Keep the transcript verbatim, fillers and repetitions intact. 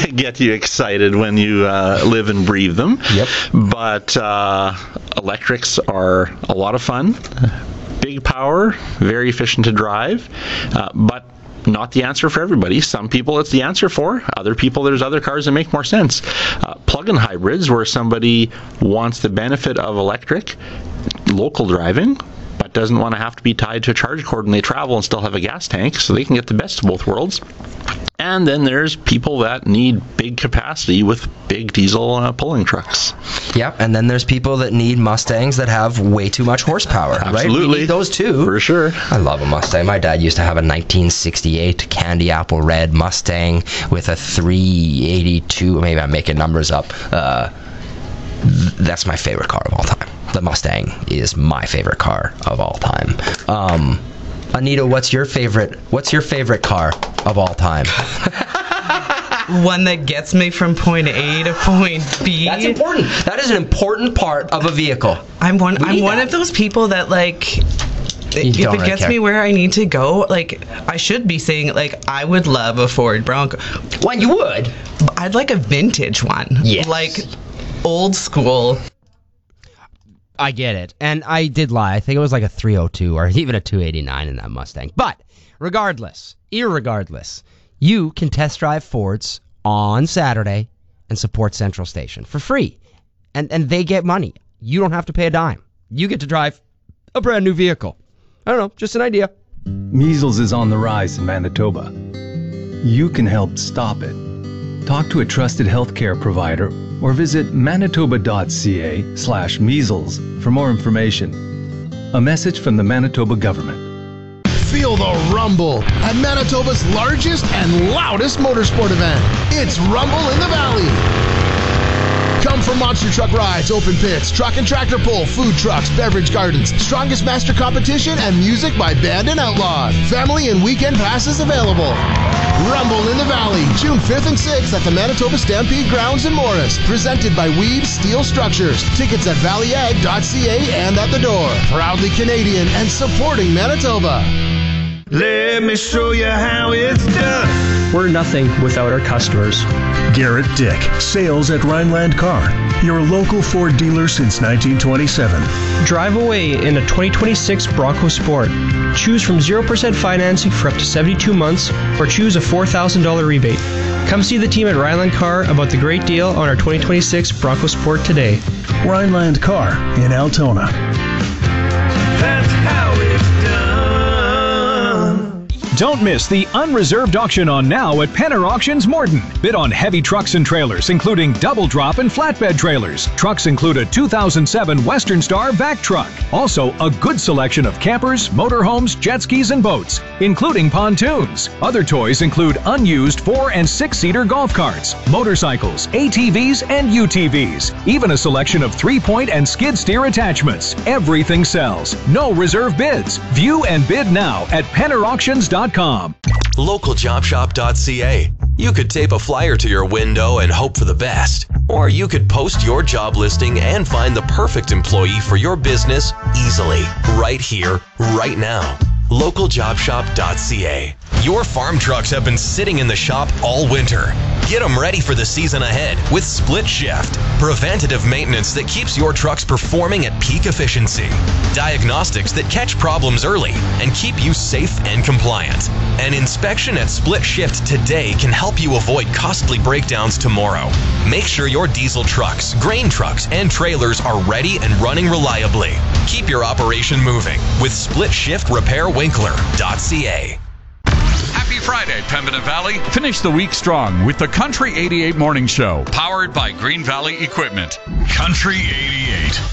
get you excited when you uh, live and breathe them. Yep. But uh, electrics are a lot of fun. Big power, very efficient to drive, uh, but not the answer for everybody. Some people it's the answer for. Other people, there's other cars that make more sense. Uh, plug-in hybrids, where somebody wants the benefit of electric, local driving, but doesn't want to have to be tied to a charge cord when they travel and still have a gas tank, so they can get the best of both worlds. And then there's people that need big capacity with big diesel uh, pulling trucks. Yep, and then there's people that need Mustangs that have way too much horsepower, right? Absolutely. We need those too. For sure. I love a Mustang. My dad used to have a nineteen sixty-eight candy apple red Mustang with a three eighty-two, maybe I'm making numbers up. Uh, th- that's my favorite car of all time. The Mustang is my favorite car of all time. Um, Anita, what's your favorite? What's your favorite car of all time? One that gets me from point A to point B. That's important. That is an important part of a vehicle. I'm one. We I'm need one that. of those people that like. You If don't it really gets care. me where I need to go, like I should be saying, like I would love a Ford Bronco. Well, you would. I'd like a vintage one. Yes. Like old school. I get it. And I did lie. I think it was like a three oh two or even a two eighty-nine in that Mustang. But regardless, irregardless, you can test drive Fords on Saturday and support Central Station for free. And and they get money. You don't have to pay a dime. You get to drive a brand new vehicle. I don't know, just an idea. Measles is on the rise in Manitoba. You can help stop it. Talk to a trusted healthcare provider or visit manitoba.ca slash measles for more information. A message from the Manitoba government. Feel the rumble at Manitoba's largest and loudest motorsport event. It's Rumble in the Valley. Come for monster truck rides, open pits, truck and tractor pull, food trucks, beverage gardens, strongest master competition, and music by Band and Outlawed. Family and weekend passes available. Rumble in the Valley, June fifth and sixth at the Manitoba Stampede Grounds in Morris. Presented by Weave Steel Structures. Tickets at valley ag dot c a and at the door. Proudly Canadian and supporting Manitoba. Let me show you how it's done. We're nothing without our customers. Garrett Dick, sales at Rhineland Car, your local Ford dealer since nineteen twenty-seven. Drive away in a twenty twenty-six Bronco Sport. Choose from zero percent financing for up to seventy-two months or choose a four thousand dollars rebate. Come see the team at Rhineland Car about the great deal on our twenty twenty-six Bronco Sport today. Rhineland Car in Altona. That's how it's done. Don't miss the unreserved auction on now at Penner Auctions Morton. Bid on heavy trucks and trailers, including double drop and flatbed trailers. Trucks include a two thousand seven Western Star vac truck. Also, a good selection of campers, motorhomes, jet skis, and boats, including pontoons. Other toys include unused four and six-seater golf carts, motorcycles, A T Vs, and U T Vs. Even a selection of three-point and skid steer attachments. Everything sells. No reserve bids. View and bid now at penner auctions dot com. local job shop dot c a. You could tape a flyer to your window and hope for the best. Or you could post your job listing and find the perfect employee for your business easily, right here, right now. local job shop dot c a. Your farm trucks have been sitting in the shop all winter. Get them ready for the season ahead with Split Shift. Preventative maintenance that keeps your trucks performing at peak efficiency. Diagnostics that catch problems early and keep you safe and compliant. An inspection at Split Shift today can help you avoid costly breakdowns tomorrow. Make sure your diesel trucks, grain trucks, and trailers are ready and running reliably. Keep your operation moving with Split Shift Repair Winkler dot c a. Happy Friday, Pembina Valley. Finish the week strong with the Country eighty-eight Morning Show, powered by Green Valley Equipment. Country eighty-eight.